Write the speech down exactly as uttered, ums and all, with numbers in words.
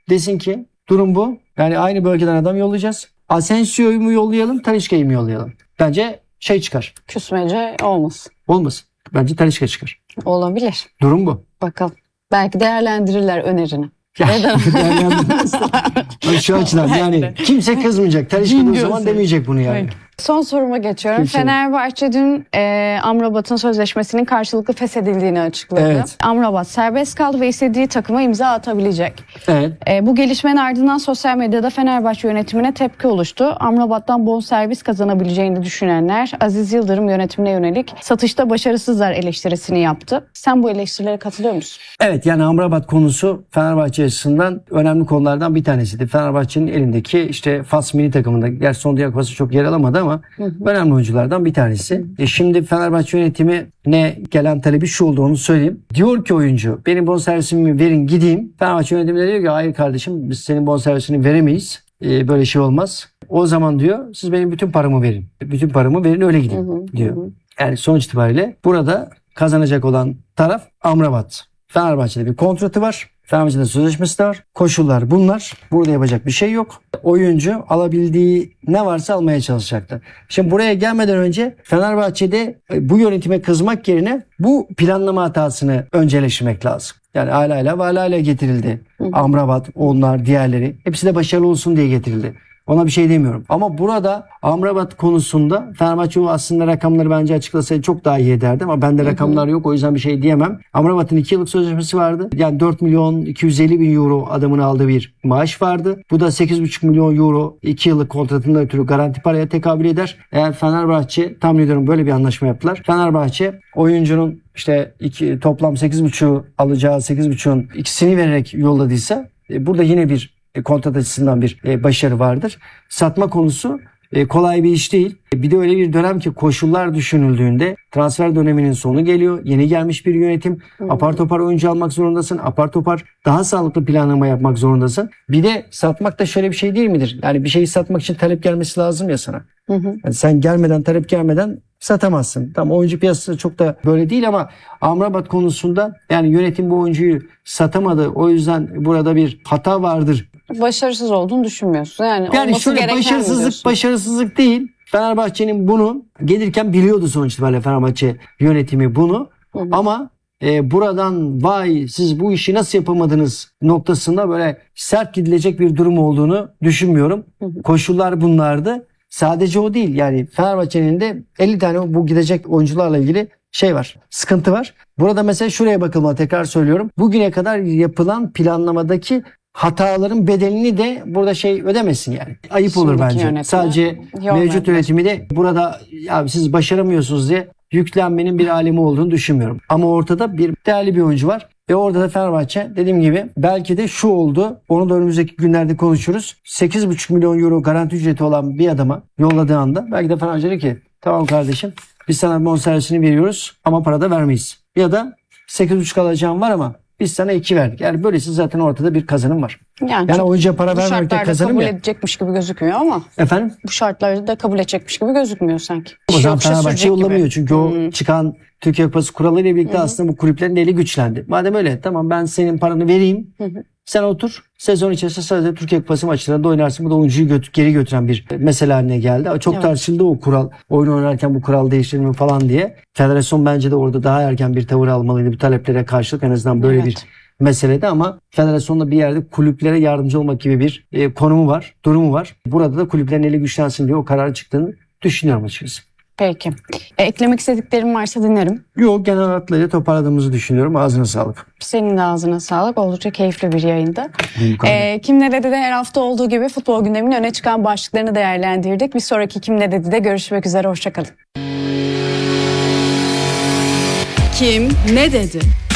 Desin ki durum bu. Yani aynı bölgeden adam yollayacağız. Asensio'yu mu yollayalım, Talisca'yı mı yollayalım? Bence şey çıkar. Küsmece olmasın. Olmasın. Bence Talisca çıkar. Olabilir. Durum bu. Bakalım. Belki değerlendirirler önerini. Ya, Neden? Şu açıdan yani kimse kızmayacak. Talisca o zaman demeyecek bunu yani. Evet. Son soruma geçiyorum. Geçelim. Fenerbahçe dün e, Amrabat'ın sözleşmesinin karşılıklı feshedildiğini açıkladı. Evet. Amrabat serbest kaldı ve istediği takıma imza atabilecek. Evet. E, bu gelişmenin ardından sosyal medyada Fenerbahçe yönetimine tepki oluştu. Amrabat'tan bonservis kazanabileceğini düşünenler Aziz Yıldırım yönetimine yönelik satışta başarısızlar eleştirisini yaptı. Sen bu eleştirilere katılıyor musun? Evet, yani Amrabat konusu Fenerbahçe açısından önemli konulardan bir tanesiydi. Fenerbahçe'nin elindeki işte Fas milli takımında, gerçi son Dünya Kupası çok yer alamadı ama hı hı. önemli oyunculardan bir tanesi. E şimdi Fenerbahçe yönetimine gelen talebi şu oldu, onu söyleyeyim. Diyor ki oyuncu, benim bonservisimi verin gideyim. Fenerbahçe yönetimi de diyor ki hayır kardeşim, biz senin bonservisini veremeyiz. E, böyle şey olmaz. O zaman diyor siz benim bütün paramı verin. Bütün paramı verin öyle gidin hı hı. diyor. Hı hı. Yani sonuç itibariyle burada kazanacak olan taraf Amrabat. Fenerbahçe'de bir kontratı var. Fenerbahçe'de sözleşmesi de var. Koşullar bunlar. Burada yapacak bir şey yok. Oyuncu alabildiği ne varsa almaya çalışacaktı. Şimdi buraya gelmeden önce Fenerbahçe'de bu yönetime kızmak yerine bu planlama hatasını önceleştirmek lazım. Yani Alayla ve Alayla getirildi. Amrabat, onlar, diğerleri. Hepsi de başarılı olsun diye getirildi. Ona bir şey demiyorum. Ama burada Amrabat konusunda Fenerbahçe aslında rakamları bence açıklasaydı çok daha iyi ederdi. Ama bende rakamlar yok, o yüzden bir şey diyemem. Amrabat'ın iki yıllık sözleşmesi vardı. Yani dört milyon iki yüz elli bin euro adamın aldığı bir maaş vardı. Bu da sekiz buçuk milyon euro iki yıllık kontratından ötürü garanti paraya tekabül eder. Eğer Fenerbahçe, tahmin ediyorum böyle bir anlaşma yaptılar. Fenerbahçe oyuncunun işte iki, toplam sekiz buçuğu alacağı sekiz buçuğun ikisini vererek yolladıysa e, burada yine bir kontrat açısından bir e, başarı vardır. Satma konusu e, kolay bir iş değil. E, bir de öyle bir dönem ki koşullar düşünüldüğünde transfer döneminin sonu geliyor. Yeni gelmiş bir yönetim. Hmm. Apar topar oyuncu almak zorundasın. Apar topar daha sağlıklı planlama yapmak zorundasın. Bir de satmak da şöyle bir şey değil midir? Yani bir şeyi satmak için talep gelmesi lazım ya sana. Hı hı. Yani sen gelmeden, talep gelmeden satamazsın. Tamam, oyuncu piyasası çok da böyle değil ama Amrabat konusunda yani yönetim bu oyuncuyu satamadı. O yüzden burada bir hata vardır. Başarısız olduğunu düşünmüyorsun. Yani, yani şöyle başarısızlık başarısızlık değil. Fenerbahçe'nin bunu gelirken biliyordu sonuç itibariyle Fenerbahçe yönetimi bunu. Hı hı. Ama e, buradan vay siz bu işi nasıl yapamadınız noktasında böyle sert gidilecek bir durum olduğunu düşünmüyorum. Hı hı. Koşullar bunlardı. Sadece o değil, yani Fenerbahçe'nin de elli tane bu gidecek oyuncularla ilgili şey var, sıkıntı var. Burada mesela şuraya bakılmalı, tekrar söylüyorum. Bugüne kadar yapılan planlamadaki hataların bedelini de burada şey ödemesin yani. Ayıp Şimdiki olur bence. Yönetimi. Sadece Yok mevcut yönetimi de burada ya siz başaramıyorsunuz diye yüklenmenin bir alemi olduğunu düşünmüyorum. Ama ortada bir değerli bir oyuncu var. Ve orada da Fenerbahçe dediğim gibi belki de şu oldu. Onu da önümüzdeki günlerde konuşuruz. sekiz buçuk milyon euro garanti ücreti olan bir adama yolladığı anda belki de Fenerbahçe dedi ki tamam kardeşim biz sana bonservisini veriyoruz ama para da vermeyiz. Ya da sekiz buçuk alacağım var ama biz sana iki verdik. Yani böylesi zaten ortada bir kazanım var. Yani, yani oyuncuya para vermekte kazanım kabul ya. edecekmiş gibi gözükmüyor ama. Efendim? Bu şartlarda da kabul edecekmiş gibi gözükmüyor sanki. O zaman Fenerbahçe yollamıyor gibi. Çünkü o hmm. çıkan Türkiye Kupası kuralıyla birlikte hmm. aslında bu kulüplerin eli güçlendi. Madem öyle tamam ben senin paranı vereyim. Hmm. Sen otur. Sezon içerisinde sadece Türkiye Kupası maçlarında oynarsın. Bu da oyuncuyu götür, geri götüren bir mesele haline geldi. Çok evet. tartışıldı o kural. Oyun oynarken bu kural değiştirir mi falan diye. Federasyon bence de orada daha erken bir tavır almalıydı. Bu taleplere karşılık en azından böyle evet. bir meselede ama federasyonda bir yerde kulüplere yardımcı olmak gibi bir e, konumu var, durumu var. Burada da kulüplerin eli güçlensin diye o karar çıktığını düşünüyorum açıkçası. Peki. E, eklemek istediklerim varsa dinlerim. Yok, genel hatlarıyla toparladığımızı düşünüyorum. Ağzına sağlık. Senin de ağzına sağlık. Oldukça keyifli bir yayında. E, Kim Ne Dedi de her hafta olduğu gibi futbol gündeminin öne çıkan başlıklarını değerlendirdik. Bir sonraki Kim Ne Dedi de görüşmek üzere. Hoşçakalın. Kim Ne Dedi?